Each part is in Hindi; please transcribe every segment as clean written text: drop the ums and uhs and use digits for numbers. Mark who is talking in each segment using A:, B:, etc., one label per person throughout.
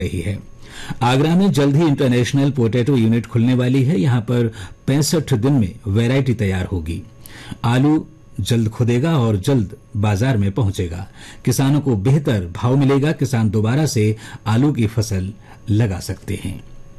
A: रही है। आगरा में जल्द ही इंटरनेशनल पोटैटो यूनिट खुलने वाली है। यहां पर 65 दिन में वैरायटी तैयार होगी। आलू जल्द खुदेगा और जल्द बाजार में पहुंचेगा। किसानों को बेहतर भाव मिलेगा। किसान दोबारा से आलू की फसल लगा सकते हैं।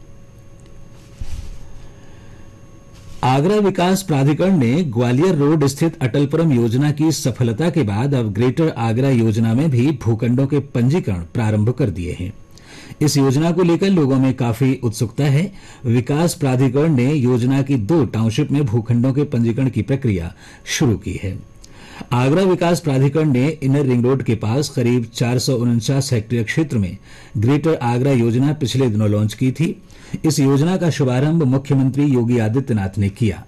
A: आगरा विकास प्राधिकरण ने ग्वालियर रोड स्थित अटलपुरम योजना की सफलता के बाद अब ग्रेटर आगरा योजना में भी भूखंडों के पंजीकरण प्रारंभ कर दिए हैं। इस योजना को लेकर लोगों में काफी उत्सुकता है। विकास प्राधिकरण ने योजना की 2 टाउनशिप में भूखंडों के पंजीकरण की प्रक्रिया शुरू की है। आगरा विकास प्राधिकरण ने इनर रिंग रोड के पास करीब 449 हेक्टेयर क्षेत्र में ग्रेटर आगरा योजना पिछले दिनों लॉन्च की थी। इस योजना का शुभारंभ मुख्यमंत्री योगी आदित्यनाथ ने किया।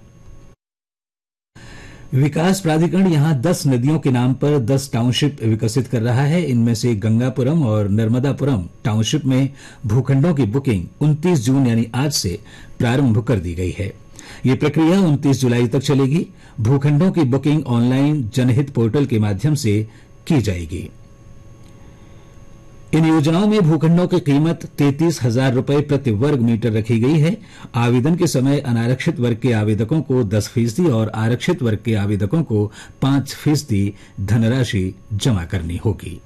A: विकास प्राधिकरण यहां 10 नदियों के नाम पर 10 टाउनशिप विकसित कर रहा है। इनमें से गंगापुरम और नर्मदापुरम टाउनशिप में भूखंडों की बुकिंग 29 जून यानी आज से प्रारंभ कर दी गई है। ये प्रक्रिया 29 जुलाई तक चलेगी। भूखंडों की बुकिंग ऑनलाइन जनहित पोर्टल के माध्यम से की जाएगी। इन योजनाओं में भूखंडों की कीमत 33,000 रुपए प्रति वर्ग मीटर रखी गई है। आवेदन के समय अनारक्षित वर्ग के आवेदकों को 10% और आरक्षित वर्ग के आवेदकों को 5% धनराशि जमा करनी होगी।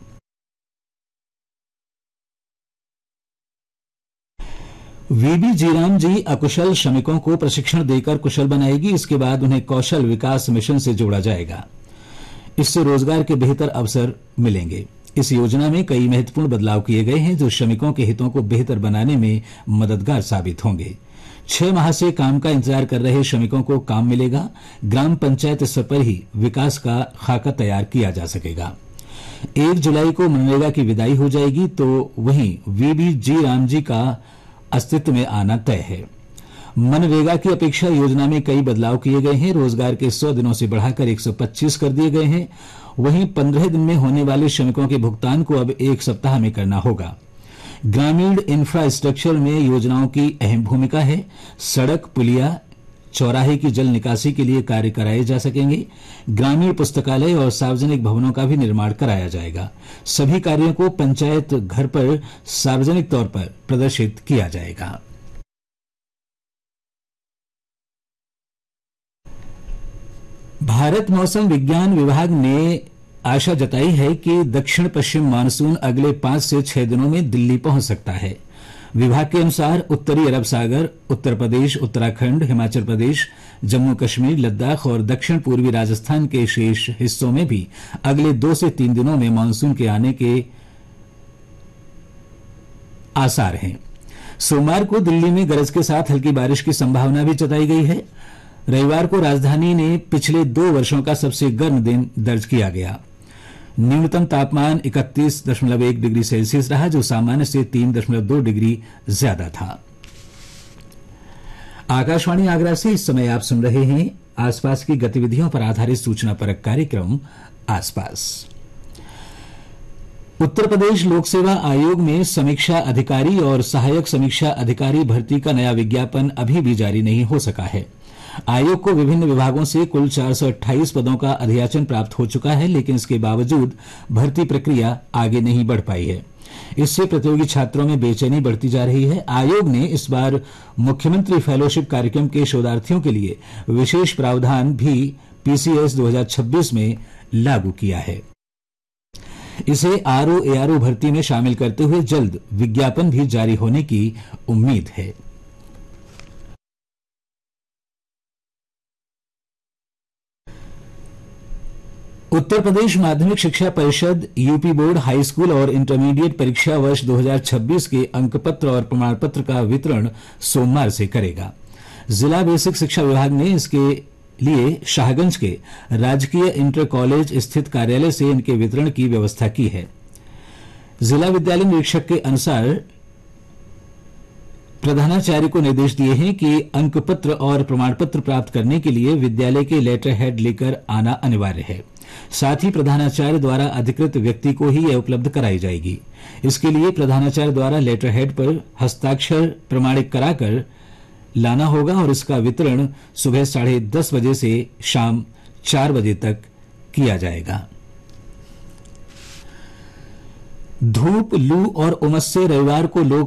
A: वीबी जीराम जी अकुशल श्रमिकों को प्रशिक्षण देकर कुशल बनाएगी। इसके बाद उन्हें कौशल विकास मिशन से जोड़ा जाएगा। इससे रोजगार के बेहतर अवसर मिलेंगे। इस योजना में कई महत्वपूर्ण बदलाव किए गए हैं जो श्रमिकों के हितों को बेहतर बनाने में मददगार साबित होंगे। 6 माह से काम का इंतजार कर रहे श्रमिकों को काम मिलेगा। ग्राम पंचायत स्तर पर ही विकास का खाका तैयार किया जा सकेगा। 1 जुलाई को मनरेगा की विदाई हो जाएगी तो वहीं वीबी जीराम जी का अस्तित्व में आना तय है। मनरेगा की अपेक्षा योजना में कई बदलाव किए गए हैं। रोजगार के 100 दिनों से बढ़ाकर 125 कर दिए गए हैं। वहीं 15 दिन में होने वाले श्रमिकों के भुगतान को अब 1 सप्ताह में करना होगा। ग्रामीण इंफ्रास्ट्रक्चर में योजनाओं की अहम भूमिका है। सड़क, पुलिया, चौराहे की जल निकासी के लिए कार्य कराए जा सकेंगे। ग्रामीण पुस्तकालय और सार्वजनिक भवनों का भी निर्माण कराया जाएगा। सभी कार्यों को पंचायत घर पर सार्वजनिक तौर पर प्रदर्शित किया जाएगा। भारत मौसम विज्ञान विभाग ने आशा जताई है कि दक्षिण पश्चिम मानसून अगले 5 से 6 दिनों में दिल्ली पहुंच सकता है। विभाग के अनुसार उत्तरी अरब सागर, उत्तर प्रदेश, उत्तराखंड, हिमाचल प्रदेश, जम्मू कश्मीर, लद्दाख और दक्षिण पूर्वी राजस्थान के शेष हिस्सों में भी अगले 2 से 3 दिनों में मानसून के आने के आसार हैं। सोमवार को दिल्ली में गरज के साथ हल्की बारिश की संभावना भी जताई गई है। रविवार को राजधानी ने पिछले 2 वर्षों का सबसे गर्म दिन दर्ज किया गया। न्यूनतम तापमान 31.1 डिग्री सेल्सियस रहा जो सामान्य से 3.2 डिग्री ज्यादा था। आकाशवाणी आगरा से इस समय आप सुन रहे हैं आसपास की गतिविधियों पर आधारित सूचना परक कार्यक्रम आसपास। उत्तर प्रदेश लोक सेवा आयोग में समीक्षा अधिकारी और सहायक समीक्षा अधिकारी भर्ती का नया विज्ञापन अभी भी जारी नहीं हो सका है। आयोग को विभिन्न विभागों से कुल 428 पदों का अधियाचन प्राप्त हो चुका है, लेकिन इसके बावजूद भर्ती प्रक्रिया आगे नहीं बढ़ पाई है। इससे प्रतियोगी छात्रों में बेचैनी बढ़ती जा रही है। आयोग ने इस बार मुख्यमंत्री फेलोशिप कार्यक्रम के शोधार्थियों के लिए विशेष प्रावधान भी पीसीएस 2026 में लागू किया है। इसे आरओ-एआरओ भर्ती में शामिल करते हुए जल्द विज्ञापन भी जारी होने की उम्मीद है। उत्तर प्रदेश माध्यमिक शिक्षा परिषद, यूपी बोर्ड हाई स्कूल और इंटरमीडिएट परीक्षा वर्ष 2026 के अंकपत्र और प्रमाण पत्र का वितरण सोमवार से करेगा। जिला बेसिक शिक्षा विभाग ने इसके लिए शाहगंज के राजकीय इंटर कॉलेज स्थित कार्यालय से इनके वितरण की व्यवस्था की है। जिला विद्यालय निरीक्षक के अनुसार प्रधानाचार्य को निर्देश दिए हैं कि अंकपत्र और प्रमाण पत्र प्राप्त करने के लिए विद्यालय के लेटर हेड लेकर आना अनिवार्य है। साथ ही प्रधानाचार्य द्वारा अधिकृत व्यक्ति को ही यह उपलब्ध कराई जाएगी। इसके लिए प्रधानाचार्य द्वारा लेटर हेड पर हस्ताक्षर प्रमाणित कराकर लाना होगा और इसका वितरण सुबह 10:30 बजे से शाम 4 बजे तक किया जाएगा। धूप, लू और उमस से रविवार को लोग